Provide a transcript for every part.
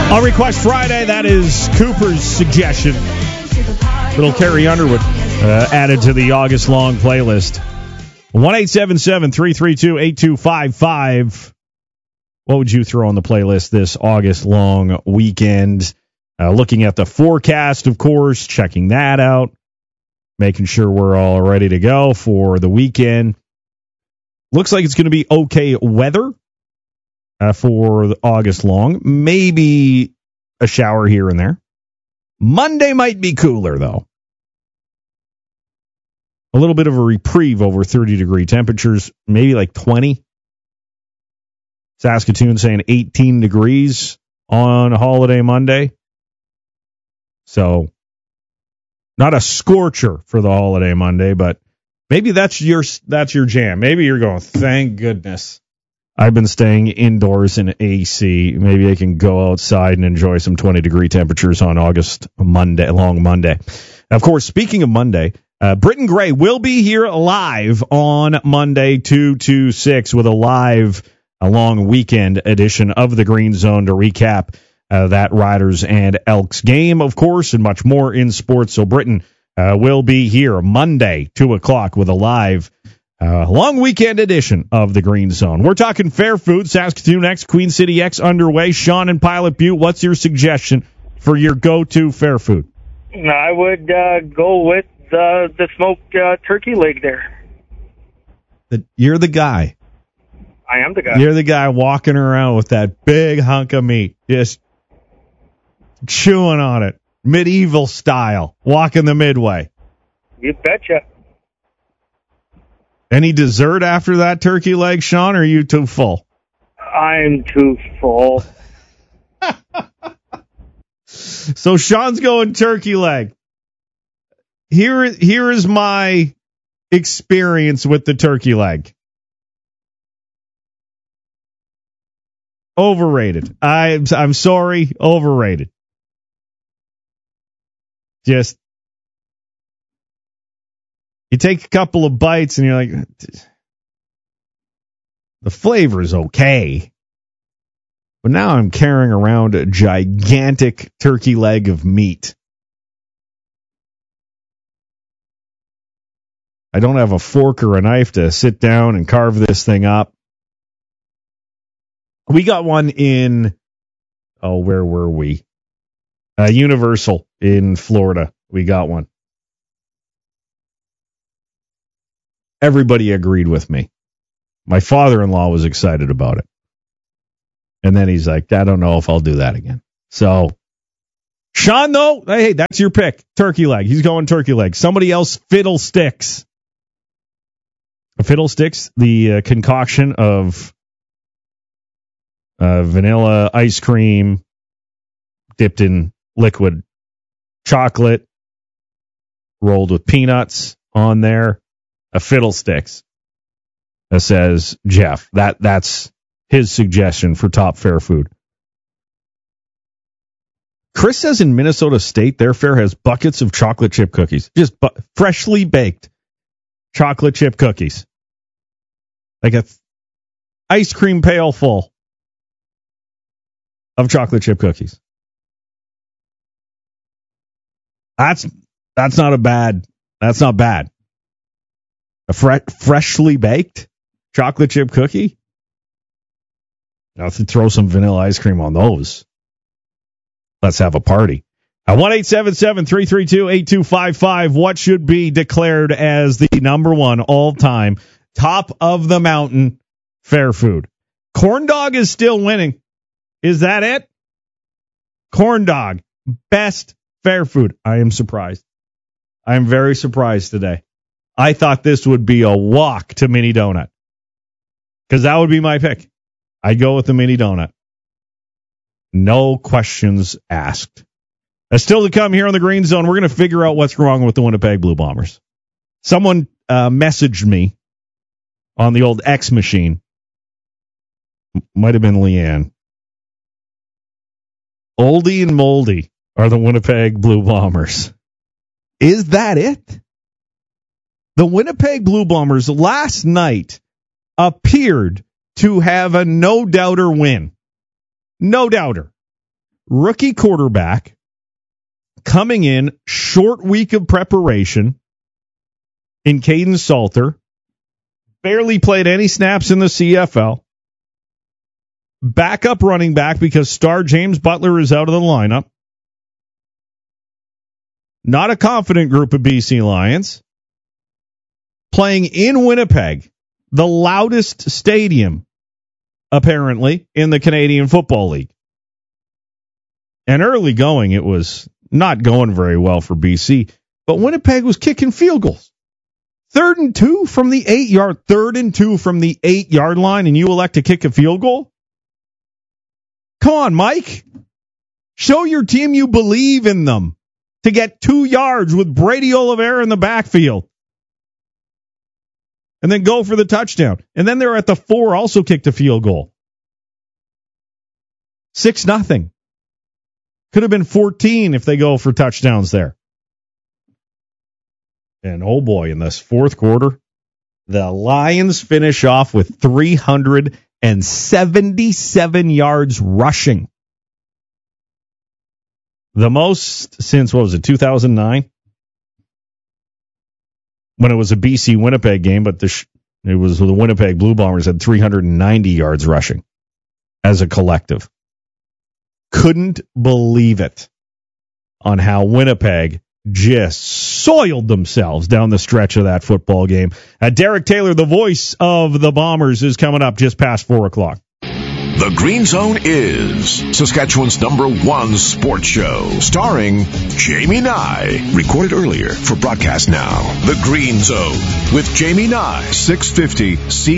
On Request Friday, that is Cooper's suggestion. Little Carrie Underwood added to the August long playlist. 1-877-332-8255. What would you throw on the playlist this August long weekend? Looking at the forecast, of course, checking that out, making sure we're all ready to go for the weekend. Looks like it's going to be okay weather for the August long. Maybe a shower here and there. Monday might be cooler, though. A little bit of a reprieve over 30-degree temperatures, maybe like 20. Saskatoon saying 18 degrees on Holiday Monday. So, not a scorcher for the Holiday Monday, but maybe that's your jam. Maybe you're going, thank goodness I've been staying indoors in AC. Maybe I can go outside and enjoy some 20-degree temperatures on long Monday. Of course, speaking of Monday, Britton Gray will be here live on Monday, 2 to 6, with a long weekend edition of the Green Zone to recap that Riders and Elks game, of course, and much more in sports. So Britton will be here Monday, 2 o'clock, with a live long weekend edition of the Green Zone. We're talking Fair Food, Saskatoon X, Queen City X underway. Sean in Pilot Butte, what's your suggestion for your go-to Fair Food? I would go with the smoked turkey leg there. You're the guy. I am the guy. You're the guy walking around with that big hunk of meat, just chewing on it, medieval style, walking the midway. You betcha. Any dessert after that turkey leg, Sean, or are you too full? I'm too full. So Sean's going turkey leg. Here is my experience with the turkey leg. Overrated. I'm sorry, overrated. Just, you take a couple of bites and you're like, the flavor is okay. But now I'm carrying around a gigantic turkey leg of meat. I don't have a fork or a knife to sit down and carve this thing up. We got one in, where were we? Universal in Florida. We got one. Everybody agreed with me. My father-in-law was excited about it. And then he's like, I don't know if I'll do that again. So, Sean, though, hey, that's your pick. Turkey leg. He's going turkey leg. Somebody else, Fiddlesticks. Fiddlesticks, the concoction of vanilla ice cream dipped in liquid chocolate, rolled with peanuts on there. A Fiddlesticks. That says Jeff. That's his suggestion for top fair food. Chris says in Minnesota State, their fair has buckets of chocolate chip cookies. Just freshly baked chocolate chip cookies. Like a ice cream pail full of chocolate chip cookies. That's not bad. That's not bad. A freshly baked chocolate chip cookie? Now, if you throw some vanilla ice cream on those, let's have a party. 1-877-332-8255. What should be declared as the number one all-time top of the mountain fair food? Corn dog is still winning. Is that it? Corn dog, best fair food. I am surprised. I am very surprised today. I thought this would be a walk to mini donut, because that would be my pick. I'd go with the mini donut. No questions asked. Still to come here on the Green Zone, we're going to figure out what's wrong with the Winnipeg Blue Bombers. Someone messaged me on the old X machine. Might have been Leanne. Oldie and moldy are the Winnipeg Blue Bombers. Is that it? The Winnipeg Blue Bombers last night appeared to have a no-doubter win. No-doubter. rookie quarterback coming in, short week of preparation in Caden Salter, barely played any snaps in the CFL, backup running back because star James Butler is out of the lineup. Not a confident group of BC Lions. Playing in Winnipeg, the loudest stadium, apparently, in the Canadian Football League. And early going, it was not going very well for BC, but Winnipeg was kicking field goals. 3rd and 2 from the 8-yard line, and you elect to kick a field goal? Come on, Mike. Show your team you believe in them to get 2 yards with Brady Oliveira in the backfield. And then go for the touchdown. And then they're at the 4, also kicked a field goal. 6-0. Could have been 14 if they go for touchdowns there. And oh boy, in this fourth quarter, the Lions finish off with 377 yards rushing. The most since, 2009? When it was a BC-Winnipeg game, but it was the Winnipeg Blue Bombers had 390 yards rushing as a collective. Couldn't believe it on how Winnipeg just soiled themselves down the stretch of that football game. Derek Taylor, the voice of the Bombers, is coming up just past 4 o'clock. The Green Zone is Saskatchewan's #1 sports show, starring Jamie Nye. Recorded earlier for broadcast now. The Green Zone with Jamie Nye, 650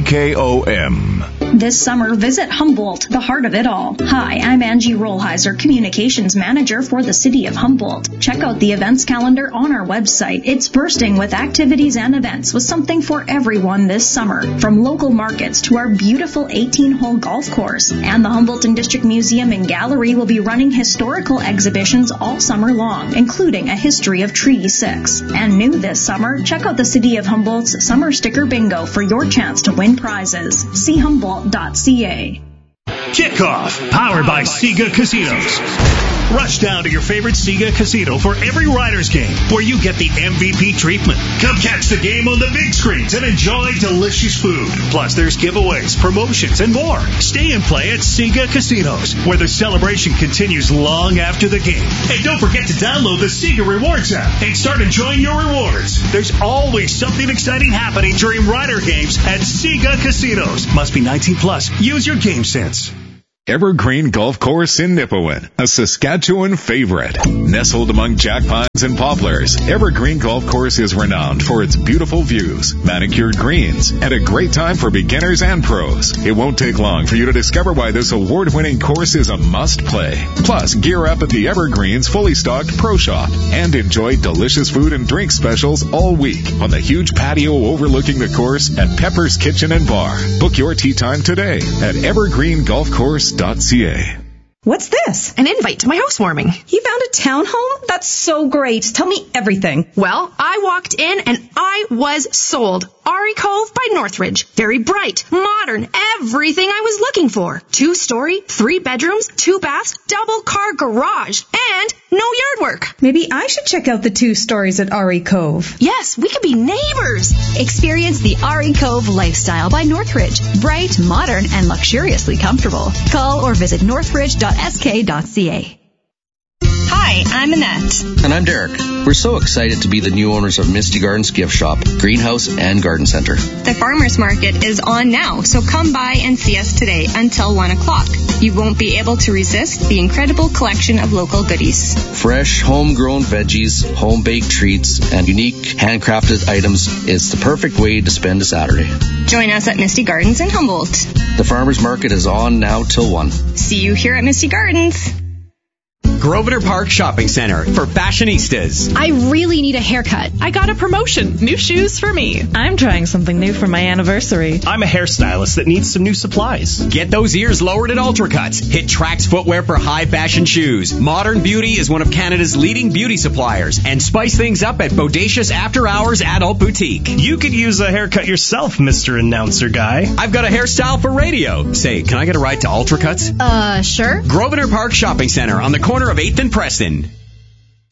CKOM. This summer, visit Humboldt, the heart of it all. Hi, I'm Angie Rollheiser, Communications Manager for the City of Humboldt. Check out the events calendar on our website. It's bursting with activities and events with something for everyone this summer. From local markets to our beautiful 18-hole golf course. And the Humboldton District Museum and Gallery will be running historical exhibitions all summer long, including a history of Treaty 6. And new this summer, check out the City of Humboldt's Summer Sticker Bingo for your chance to win prizes. See Humboldt.ca. Kickoff, powered by Sega Casinos. Rush down to your favorite Sega casino for every Riders game, where you get the MVP treatment. Come catch the game on the big screens and enjoy delicious food. Plus, there's giveaways, promotions, and more. Stay and play at Sega Casinos, where the celebration continues long after the game. And don't forget to download the Sega Rewards app and start enjoying your rewards. There's always something exciting happening during Rider games at Sega Casinos. Must be 19 plus. Use your game sense. Evergreen Golf Course in Nipawin, a Saskatchewan favorite. Nestled among jack pines and poplars, Evergreen Golf Course is renowned for its beautiful views, manicured greens, and a great time for beginners and pros. It won't take long for you to discover why this award-winning course is a must-play. Plus, gear up at the Evergreen's fully stocked Pro Shop and enjoy delicious food and drink specials all week on the huge patio overlooking the course at Pepper's Kitchen and Bar. Book your tee time today at evergreengolfcourse.ca. What's this? An invite to my housewarming. You found a townhome? That's so great. Tell me everything. Well, I walked in and I was sold. Ari Cove by Northridge. Very bright, modern, everything I was looking for. 2-story, 3 bedrooms, 2 baths, double car garage, and no yard work. Maybe I should check out the 2 stories at Ari Cove. Yes, we could be neighbors. Experience the Ari Cove lifestyle by Northridge. Bright, modern, and luxuriously comfortable. Call or visit northridge.sk.ca. Hi, I'm Annette. And I'm Derek. We're so excited to be the new owners of Misty Gardens Gift Shop, Greenhouse, and Garden Center. The farmers market is on now, so come by and see us today until 1 o'clock. You won't be able to resist the incredible collection of local goodies. Fresh, homegrown veggies, home-baked treats, and unique handcrafted items is the perfect way to spend a Saturday. Join us at Misty Gardens in Humboldt. The farmers market is on now till 1. See you here at Misty Gardens. Grosvenor Park Shopping Center for fashionistas. I really need a haircut. I got a promotion. New shoes for me. I'm trying something new for my anniversary. I'm a hairstylist that needs some new supplies. Get those ears lowered at Ultracuts. Hit Trax Footwear for high fashion shoes. Modern Beauty is one of Canada's leading beauty suppliers. And spice things up at Bodacious After Hours Adult Boutique. You could use a haircut yourself, Mr. Announcer Guy. I've got a hairstyle for radio. Say, can I get a ride to Ultracuts? Sure. Grosvenor Park Shopping Center on the corner of 8th and Preston.